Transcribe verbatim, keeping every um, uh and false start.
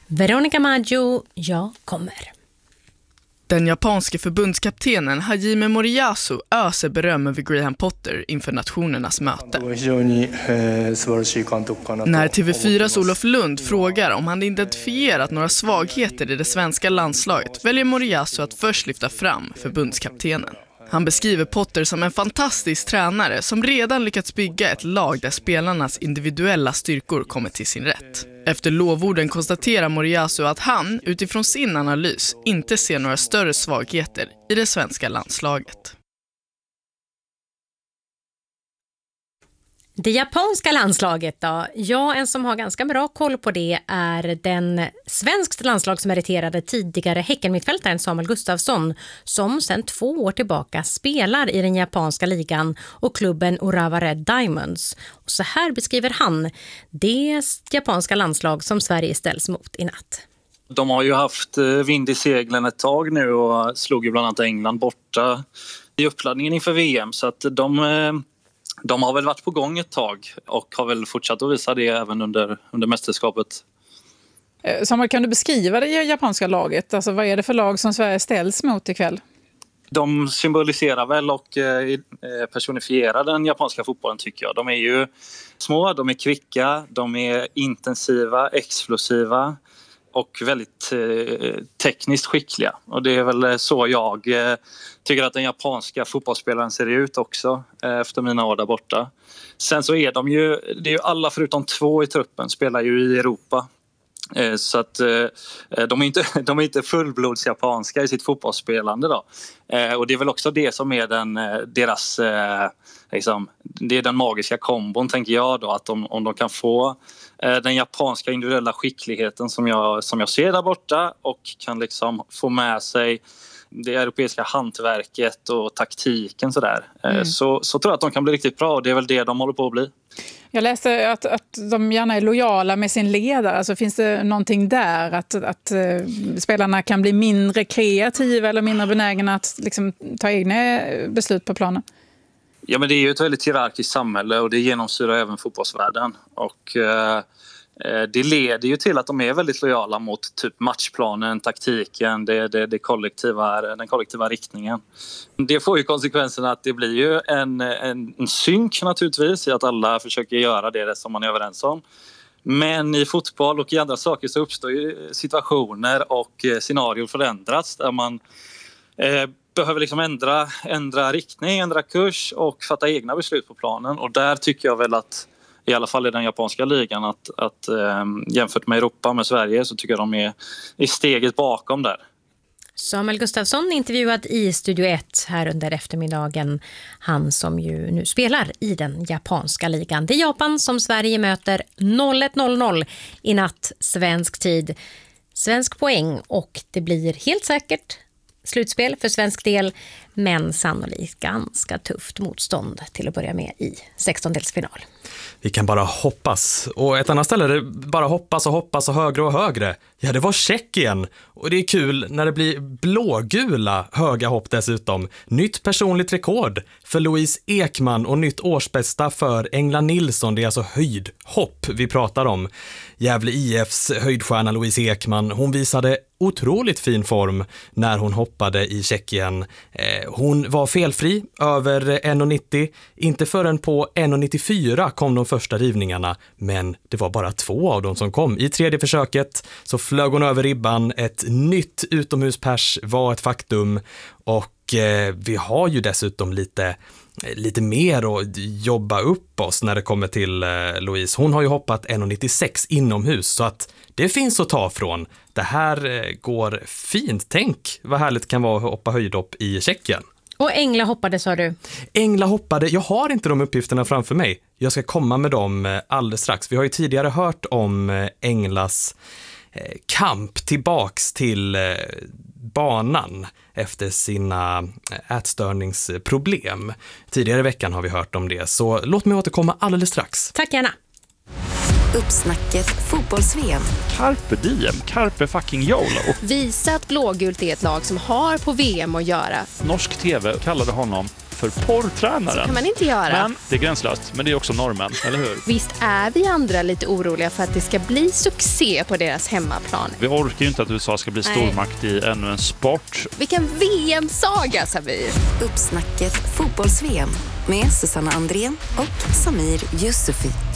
Veronica Maggio, jag kommer. Den japanske förbundskaptenen Hajime Moriyasu öser beröm över Graham Potter inför nationernas möte. När T V fyras Olof Lund frågar om han identifierat några svagheter i det svenska landslaget väljer Moriyasu att först lyfta fram förbundskaptenen. Han beskriver Potter som en fantastisk tränare som redan lyckats bygga ett lag där spelarnas individuella styrkor kommer till sin rätt. Efter lovorden konstaterar Moriyasu att han, utifrån sin analys, inte ser några större svagheter i det svenska landslaget. Det japanska landslaget då? Ja, en som har ganska bra koll på det är den svenskt landslagsmeriterade tidigare Häckenmittfältaren Samuel Gustafsson som sedan två år tillbaka spelar i den japanska ligan och klubben Urawa Red Diamonds. Och så här beskriver han det japanska landslag som Sverige ställs mot i natt. De har ju haft vind i seglen ett tag nu och slog ju bland annat England borta i uppladdningen inför V M, så att de... De har väl varit på gång ett tag och har väl fortsatt att visa det även under, under mästerskapet. Samuel, kan du beskriva det japanska laget? Alltså, vad är det för lag som Sverige ställs mot ikväll? De symboliserar väl och personifierar den japanska fotbollen, tycker jag. De är ju små, de är kvicka, de är intensiva, explosiva och väldigt eh, tekniskt skickliga. Och det är väl så jag eh, tycker att den japanska fotbollsspelaren ser ut också eh, efter mina år där borta. Sen så är de ju, det är ju alla förutom två i truppen spelar ju i Europa. Eh, så att eh, de är inte, de är inte fullblods japanska i sitt fotbollsspelande då. Eh, och det är väl också det som är den, deras, eh, liksom, det är den magiska kombon, tänker jag då, att om, om de kan få den japanska individuella skickligheten som jag, som jag ser där borta och kan liksom få med sig det europeiska hantverket och taktiken sådär. Mm. Så, så tror jag att de kan bli riktigt bra och det är väl det de håller på att bli. Jag läste att, att de gärna är lojala med sin ledare. Alltså, finns det någonting där att, att uh, spelarna kan bli mindre kreativa eller mindre benägna att liksom, ta egna beslut på planen? Ja, men det är ju ett väldigt hierarkiskt samhälle och det genomsyrar även fotbollsvärlden. Och eh, det leder ju till att de är väldigt lojala mot typ matchplanen, taktiken, det, det, det kollektiva, den kollektiva riktningen. Det får ju konsekvensen att det blir ju en, en, en synk naturligtvis i att alla försöker göra det som man är överens om. Men i fotboll och i andra saker så uppstår ju situationer och scenarier förändras där man eh, behöver liksom ändra, ändra riktning, ändra kurs och fatta egna beslut på planen. Och där tycker jag väl att, i alla fall i den japanska ligan, att, att eh, jämfört med Europa, med Sverige, så tycker jag de är i steget bakom där. Samuel Gustafsson intervjuad i Studio ett här under eftermiddagen. Han som ju nu spelar i den japanska ligan. Det är Japan som Sverige möter ett noll noll i natt svensk tid. Svensk poäng och det blir helt säkert slutspel för svensk del, men sannolikt ganska tufft motstånd till att börja med i sextondelsfinal. Vi kan bara hoppas. Och ett annat ställe där det bara hoppas och hoppas och högre och högre. Ja, det var Tjeckien. Och det är kul när det blir blågula höga hopp dessutom. Nytt personligt rekord för Louise Ekman och nytt årsbästa för Engla Nilsson. Det är alltså höjdhopp vi pratar om. Gävle I F:s höjdstjärna Louise Ekman, hon visade otroligt fin form när hon hoppade i Tjeckien. Eh, hon var felfri över en nittio. Inte förrän på en nittiofyra kom de första rivningarna, men det var bara två av dem som kom. I tredje försöket så flög hon över ribban. Ett nytt utomhuspers var ett faktum och eh, vi har ju dessutom lite lite mer att jobba upp oss när det kommer till eh, Louise. Hon har ju hoppat en nittiosex inomhus så att det finns att ta från. Det här eh, går fint. Tänk vad härligt kan vara att hoppa höjdhopp i Tjeckien. Och Engla hoppade, sa du? Engla hoppade. Jag har inte de uppgifterna framför mig. Jag ska komma med dem alldeles strax. Vi har ju tidigare hört om Englas eh, kamp tillbaks till eh, banan efter sina ätstörningsproblem. Tidigare i veckan har vi hört om det. Så låt mig återkomma alldeles strax. Tack gärna. Uppsnacket fotbolls-V M. Carpe diem, carpe fucking YOLO. Visa att blågult är ett lag som har på V M att göra. Norsk tv kallade honom för porrtränaren. Så kan man inte göra. Men det är gränslöst, men det är också normen, eller hur? Visst är vi andra lite oroliga för att det ska bli succé på deras hemmaplan. Vi orkar ju inte att U S A ska bli stormakt i ännu en sport. Vilken V M-saga, Samir! Uppsnacket fotbolls-V M med Susanna Andrén och Samir Yusufi.